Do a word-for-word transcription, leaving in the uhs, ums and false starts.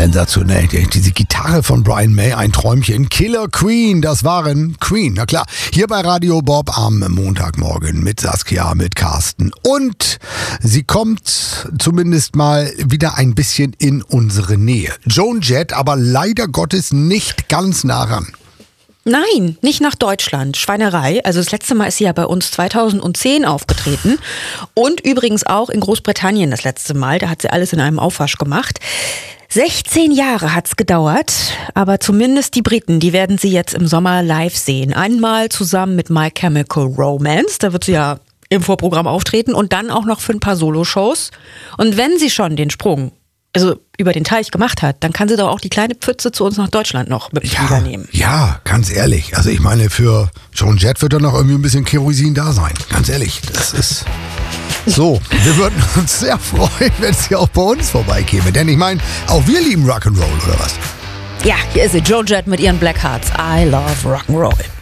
sensationell. Diese Gitarre von Brian May, ein Träumchen. Killer Queen, das waren Queen, na klar. Hier bei Radio Bob am Montagmorgen mit Saskia, mit Carsten. Und sie kommt zumindest mal wieder ein bisschen in unsere Nähe. Joan Jett, aber leider Gottes nicht ganz nah ran. Nein, nicht nach Deutschland. Schweinerei. Also das letzte Mal ist sie ja bei uns zweitausendzehn aufgetreten. Und übrigens auch in Großbritannien das letzte Mal. Da hat sie alles in einem Aufwasch gemacht. sechzehn Jahre hat's gedauert, aber zumindest die Briten, die werden sie jetzt im Sommer live sehen. Einmal zusammen mit My Chemical Romance, da wird sie ja im Vorprogramm auftreten und dann auch noch für ein paar Soloshows. Und wenn sie schon den Sprung also über den Teich gemacht hat, dann kann sie doch auch die kleine Pfütze zu uns nach Deutschland noch mit ja, übernehmen. Ja, ganz ehrlich. Also ich meine, für Joan Jett wird da noch irgendwie ein bisschen Kerosin da sein. Ganz ehrlich, das ist so. Wir würden uns sehr freuen, wenn sie auch bei uns vorbeikäme. Denn ich meine, auch wir lieben Rock'n'Roll, oder was? Ja, hier ist sie, Joan Jett mit ihren Black Hearts. I love Rock'n'Roll.